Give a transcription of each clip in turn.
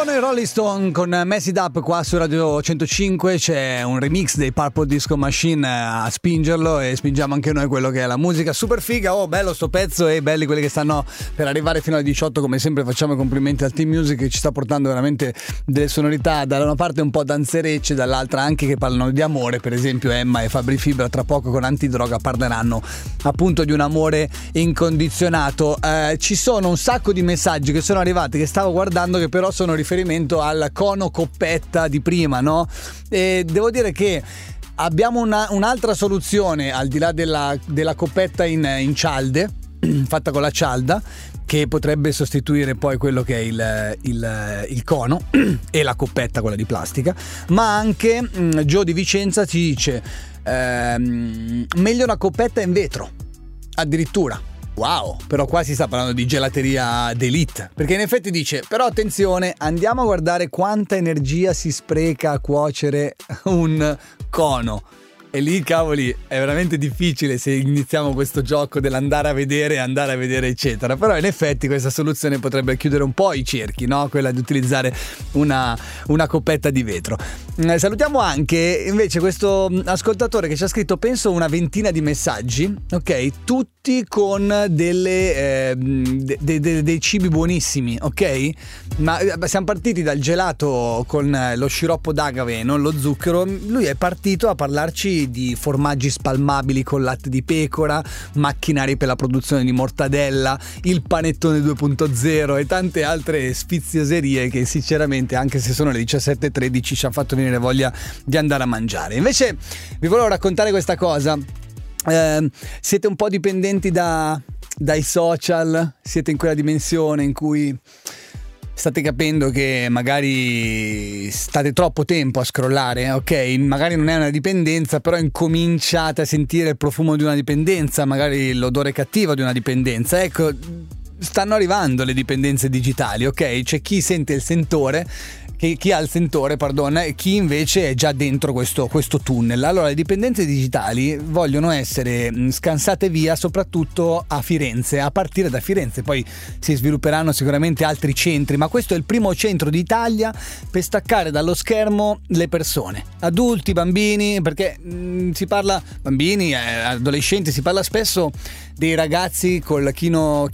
Sono i Rolling Stone con Mess It Up qua su Radio 105. C'è un remix dei Purple Disco Machine a spingerlo, e spingiamo anche noi quello che è la musica super figa. Oh, bello sto pezzo, e belli quelli che stanno per arrivare fino alle 18. Come sempre facciamo complimenti al Team Music, che ci sta portando veramente delle sonorità da una parte un po' danzerecce, dall'altra anche che parlano di amore. Per esempio Emma e Fabri Fibra tra poco con Antidroga parleranno appunto di un amore incondizionato. Ci sono un sacco di messaggi che sono arrivati, che stavo guardando, che però sono riferimento al cono coppetta di prima, no? E devo dire che abbiamo un'altra soluzione al di là della coppetta in cialde, fatta con la cialda, che potrebbe sostituire poi quello che è il cono e la coppetta, quella di plastica. Ma anche Gio di Vicenza ci dice meglio una coppetta in vetro, addirittura. Wow, però qua si sta parlando di gelateria d'élite, perché in effetti dice, però attenzione, andiamo a guardare quanta energia si spreca a cuocere un cono. E lì, cavoli, è veramente difficile se iniziamo questo gioco dell'andare a vedere, eccetera. Però in effetti questa soluzione potrebbe chiudere un po' i cerchi, no? Quella di utilizzare una coppetta di vetro. Salutiamo anche invece questo ascoltatore che ci ha scritto, penso, una ventina di messaggi, ok? Tutti con dei cibi buonissimi, ok? Ma siamo partiti dal gelato con lo sciroppo d'agave e non lo zucchero. Lui è partito a parlarci di formaggi spalmabili con latte di pecora, macchinari per la produzione di mortadella, il panettone 2.0 e tante altre sfizioserie che sinceramente, anche se sono le 17:13, ci hanno fatto venire voglia di andare a mangiare. Invece vi volevo raccontare questa cosa. Siete un po' dipendenti dai social, siete in quella dimensione in cui state capendo che magari state troppo tempo a scrollare, ok? Magari non è una dipendenza, però incominciate a sentire il profumo di una dipendenza, magari l'odore cattivo di una dipendenza. Ecco, stanno arrivando le dipendenze digitali, ok? C'è chi sente il sentore, chi ha il sentore, e chi invece è già dentro questo tunnel. Allora, le dipendenze digitali vogliono essere scansate via, soprattutto a Firenze, a partire da Firenze. Poi si svilupperanno sicuramente altri centri, ma questo è il primo centro d'Italia per staccare dallo schermo le persone, adulti, bambini, perché si parla bambini, adolescenti, si parla spesso dei ragazzi con la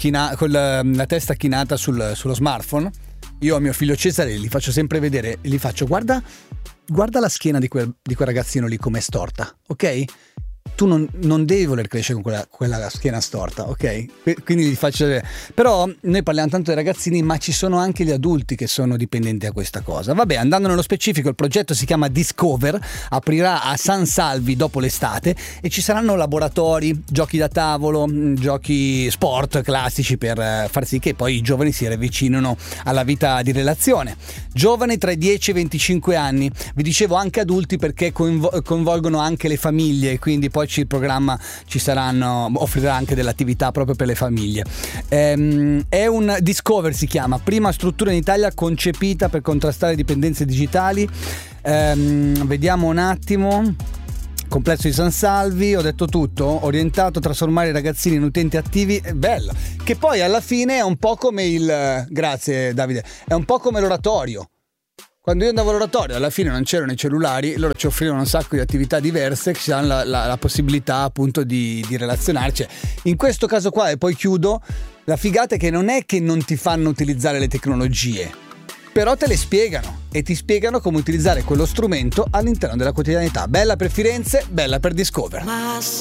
testa chinata sullo smartphone. Io a mio figlio Cesare gli faccio sempre vedere, gli faccio guarda la schiena di quel ragazzino lì com'è storta, ok? Tu non devi voler crescere con quella schiena storta, ok? Quindi gli faccio vedere. Però noi parliamo tanto dei ragazzini, ma ci sono anche gli adulti che sono dipendenti a questa cosa. Vabbè, andando nello specifico, il progetto si chiama Discover, aprirà a San Salvi dopo l'estate e ci saranno laboratori, giochi da tavolo, giochi sport classici per far sì che poi i giovani si riavvicinino alla vita di relazione. Giovani tra i 10 e i 25 anni, vi dicevo anche adulti perché coinvolgono anche le famiglie, quindi poi il programma offrirà anche delle attività proprio per le famiglie. È un Discover, si chiama, prima struttura in Italia concepita per contrastare dipendenze digitali. Vediamo un attimo. Complesso di San Salvi, ho detto tutto, orientato a trasformare i ragazzini in utenti attivi. Bello, che poi alla fine è un po' come grazie Davide, è un po' come l'oratorio. Quando io andavo all'oratorio, alla fine non c'erano i cellulari, loro ci offrivano un sacco di attività diverse che ci danno la possibilità appunto di relazionarci. In questo caso qua, e poi chiudo, la figata è che non è che non ti fanno utilizzare le tecnologie, però te le spiegano e ti spiegano come utilizzare quello strumento all'interno della quotidianità. Bella per Firenze, bella per Discover.